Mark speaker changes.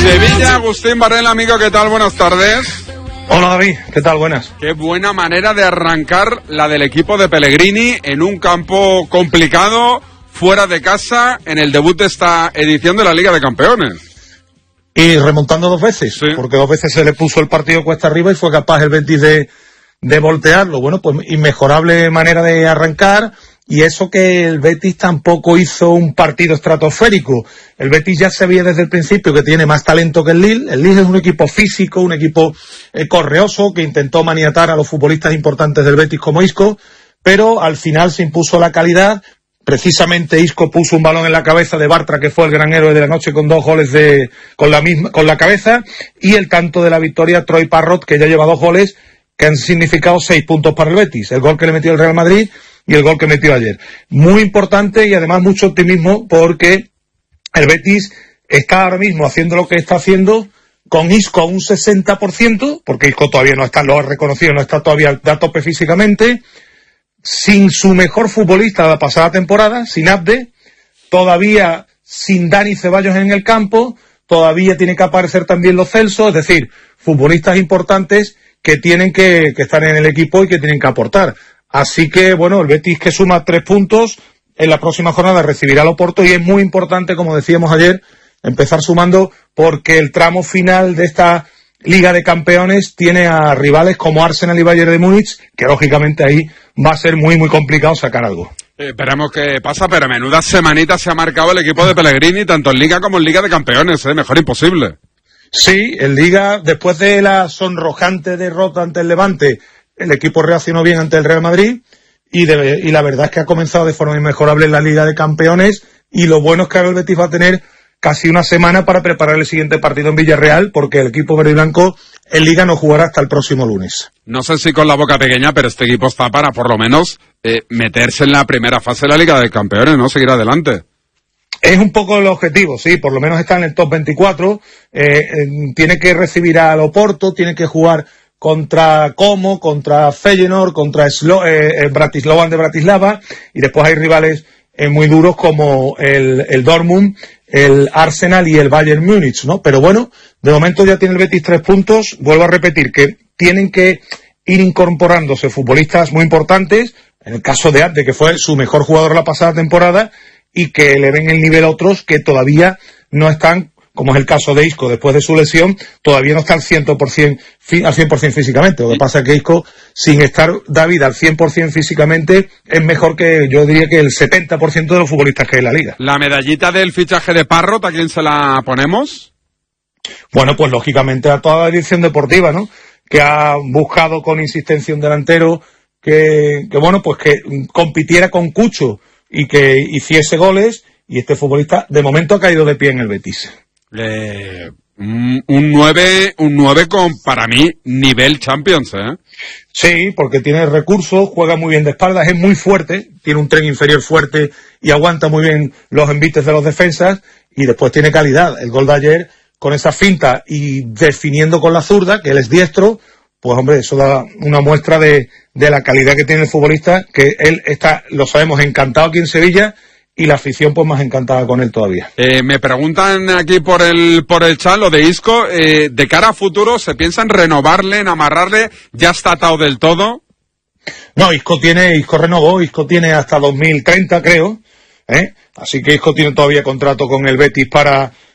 Speaker 1: Sevilla, Agustín Varela, amigo, ¿qué tal? Buenas tardes.
Speaker 2: Hola David, ¿qué tal? Buenas.
Speaker 1: Qué buena manera de arrancar la del equipo de Pellegrini en un campo complicado, fuera de casa, en el debut de esta edición de la Liga de Campeones.
Speaker 2: Y remontando dos veces,
Speaker 1: sí,
Speaker 2: porque dos veces se le puso el partido cuesta arriba y fue capaz el Betis de voltearlo. Bueno, pues inmejorable manera de arrancar. Y eso que el Betis tampoco hizo un partido estratosférico. El Betis ya se veía desde el principio que tiene más talento que el Lille. El Lille es un equipo físico, un equipo correoso, que intentó maniatar a los futbolistas importantes del Betis como Isco, pero al final se impuso la calidad. Precisamente Isco puso un balón en la cabeza de Bartra, que fue el gran héroe de la noche, con 2 goles con la cabeza, y el tanto de la victoria Troy Parrott, que ya lleva 2 goles, que han significado 6 puntos para el Betis. El gol que le metió el Real Madrid y el gol que metió ayer. Muy importante y además mucho optimismo, porque el Betis está ahora mismo haciendo lo que está haciendo con Isco a un 60%, porque Isco todavía no está, lo ha reconocido, no está todavía a tope físicamente, sin su mejor futbolista de la pasada temporada, sin Abde, todavía sin Dani Ceballos en el campo, todavía tiene que aparecer también Lo Celso, es decir, futbolistas importantes que tienen que estar en el equipo y que tienen que aportar. Así que, bueno, el Betis, que suma 3 puntos, en la próxima jornada recibirá al Oporto, y es muy importante, como decíamos ayer, empezar sumando, porque el tramo final de esta Liga de Campeones tiene a rivales como Arsenal y Bayern de Múnich, que lógicamente ahí va a ser muy, muy complicado sacar algo.
Speaker 1: Esperemos que pasa, pero menuda semanita se ha marcado el equipo de Pellegrini, tanto en Liga como en Liga de Campeones, mejor imposible.
Speaker 2: Sí, en Liga, después de la sonrojante derrota ante el Levante, el equipo reaccionó bien ante el Real Madrid y la verdad es que ha comenzado de forma inmejorable en la Liga de Campeones, y lo bueno es que ahora el Betis va a tener casi una semana para preparar el siguiente partido en Villarreal, porque el equipo verde y blanco en Liga no jugará hasta el próximo lunes.
Speaker 1: No sé si con la boca pequeña, pero este equipo está para por lo menos meterse en la primera fase de la Liga de Campeones, ¿no? Seguir adelante.
Speaker 2: Es un poco el objetivo, sí, por lo menos está en el top 24, tiene que recibir al Oporto, tiene que jugar contra Como, contra Feyenoord, contra Slovan de Bratislava, y después hay rivales muy duros como el Dortmund, el Arsenal y el Bayern Múnich, ¿no? Pero bueno, de momento ya tiene el Betis 3 puntos. Vuelvo a repetir que tienen que ir incorporándose futbolistas muy importantes, en el caso de Abde, que fue su mejor jugador la pasada temporada, y que le den el nivel a otros que todavía no están, como es el caso de Isco, después de su lesión, todavía no está al 100% físicamente. Lo que pasa es que Isco, sin estar David al 100% físicamente, es mejor que, yo diría, que el 70% de los futbolistas que hay en la Liga.
Speaker 1: ¿La medallita del fichaje de Parrott, a quién se la ponemos?
Speaker 2: Bueno, pues lógicamente a toda la dirección deportiva, ¿no? Que ha buscado con insistencia un delantero que bueno, pues que compitiera con Cucho y que hiciese goles, y este futbolista de momento ha caído de pie en el Betis.
Speaker 1: Un 9 con, para mí, nivel Champions, ¿eh?
Speaker 2: Sí, porque tiene recursos, juega muy bien de espaldas, es muy fuerte, tiene un tren inferior fuerte y aguanta muy bien los envites de los defensas, y después tiene calidad. El gol de ayer, con esa finta y definiendo con la zurda, que él es diestro, pues hombre, eso da una muestra de la calidad que tiene el futbolista, que él está, lo sabemos, encantado aquí en Sevilla, y la afición pues más encantada con él todavía.
Speaker 1: Me preguntan aquí por el chat lo de Isco, de cara a futuro, ¿se piensa en renovarle, en amarrarle? ¿Ya está atado del todo?
Speaker 2: No, Isco renovó, Isco tiene hasta 2030, creo, así que Isco tiene todavía contrato con el Betis para